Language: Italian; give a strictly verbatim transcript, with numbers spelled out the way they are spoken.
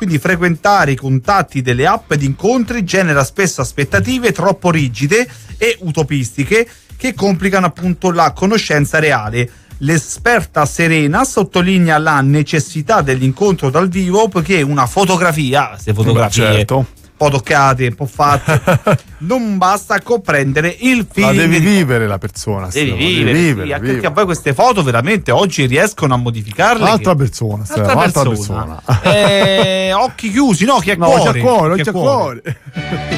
quindi frequentare i contatti delle app di incontri genera spesso aspettative troppo rigide e utopistiche che complicano appunto la conoscenza reale. L'esperta Serena sottolinea la necessità dell'incontro dal vivo, poiché una fotografia, queste fotografie certo. un po' toccate, un po' fatte, non basta comprendere il film. La devi vivere la persona. Devi Stella, vivere, devi sì, vivere, anche vivere. perché a voi queste foto veramente oggi riescono a modificarle. Altra che... persona, Stella, altra altra persona. persona. Eh, occhi chiusi, no, chi è No, cuore. c'è cuore, Chi è c'è cuore. cuore.